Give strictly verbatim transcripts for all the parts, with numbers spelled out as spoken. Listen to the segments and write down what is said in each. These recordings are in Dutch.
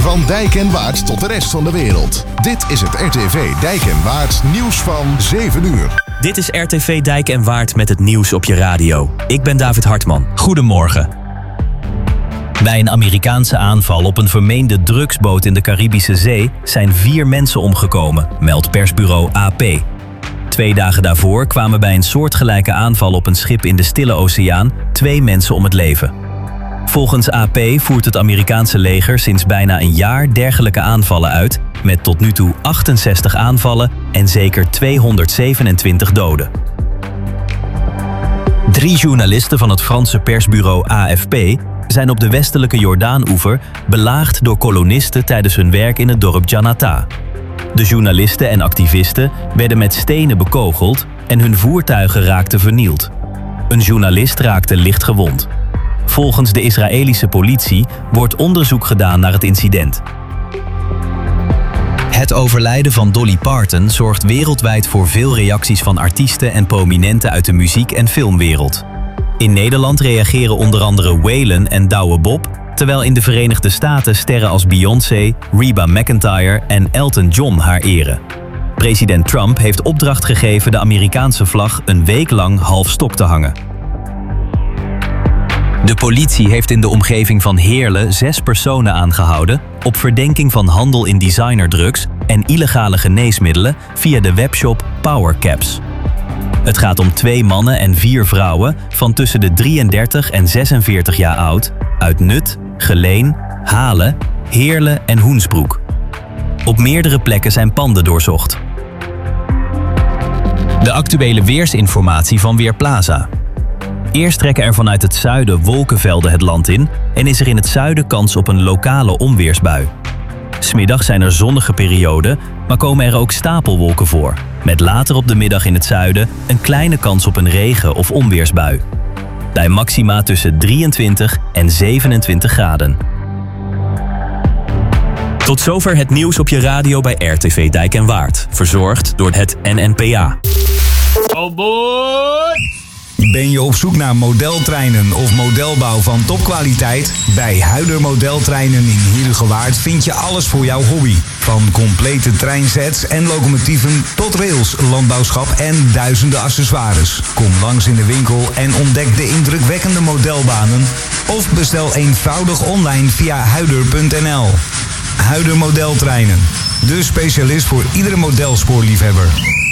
Van Dijk en Waard tot de rest van de wereld. Dit is het R T V Dijk en Waard nieuws van zeven uur. Dit is R T V Dijk en Waard met het nieuws op je radio. Ik ben David Hartman. Goedemorgen. Bij een Amerikaanse aanval op een vermeende drugsboot in de Caribische Zee zijn vier mensen omgekomen, meldt persbureau A P. Twee dagen daarvoor kwamen bij een soortgelijke aanval op een schip in de Stille Oceaan twee mensen om het leven. Volgens A P voert het Amerikaanse leger sinds bijna een jaar dergelijke aanvallen uit, met tot nu toe achtenzestig aanvallen en zeker tweehonderdzevenentwintig doden. Drie journalisten van het Franse persbureau A F P zijn op de westelijke Jordaan-oever belaagd door kolonisten tijdens hun werk in het dorp Janata. De journalisten en activisten werden met stenen bekogeld en hun voertuigen raakten vernield. Een journalist raakte licht gewond. Volgens de Israëlische politie wordt onderzoek gedaan naar het incident. Het overlijden van Dolly Parton zorgt wereldwijd voor veel reacties van artiesten en prominenten uit de muziek- en filmwereld. In Nederland reageren onder andere Waylon en Douwe Bob, terwijl in de Verenigde Staten sterren als Beyoncé, Reba McEntire en Elton John haar eren. President Trump heeft opdracht gegeven de Amerikaanse vlag een week lang half stok te hangen. De politie heeft in de omgeving van Heerlen zes personen aangehouden op verdenking van handel in designerdrugs en illegale geneesmiddelen via de webshop PowerCaps. Het gaat om twee mannen en vier vrouwen van tussen de drieëndertig en zesenveertig jaar oud uit Nut, Geleen, Halen, Heerlen en Hoensbroek. Op meerdere plekken zijn panden doorzocht. De actuele weersinformatie van Weerplaza. Eerst trekken er vanuit het zuiden wolkenvelden het land in en is er in het zuiden kans op een lokale onweersbui. 'S Middags zijn er zonnige perioden, maar komen er ook stapelwolken voor, met later op de middag in het zuiden een kleine kans op een regen- of onweersbui. Bij maxima tussen drieëntwintig en zevenentwintig graden. Tot zover het nieuws op je radio bij R T V Dijk en Waard. Verzorgd door het N N P A. Oh boy! Ben je op zoek naar modeltreinen of modelbouw van topkwaliteit? Bij Huider Modeltreinen in Heerhugowaard vind je alles voor jouw hobby. Van complete treinsets en locomotieven tot rails, landbouwschap en duizenden accessoires. Kom langs in de winkel en ontdek de indrukwekkende modelbanen. Of bestel eenvoudig online via huider punt n l. Huider Modeltreinen, de specialist voor iedere modelspoorliefhebber.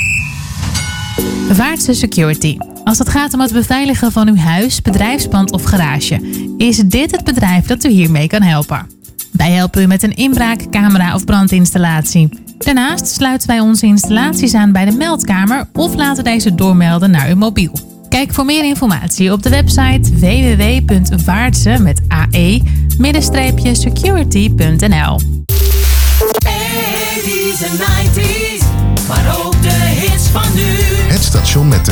Vaartse Security. Als het gaat om het beveiligen van uw huis, bedrijfspand of garage, is dit het bedrijf dat u hiermee kan helpen. Wij helpen u met een inbraak, camera of brandinstallatie. Daarnaast sluiten wij onze installaties aan bij de meldkamer of laten deze doormelden naar uw mobiel. Kijk voor meer informatie op de website w w w punt vaartse met ae security punt n l. eighties en nineties, maar ook de hits van nu. Het station met de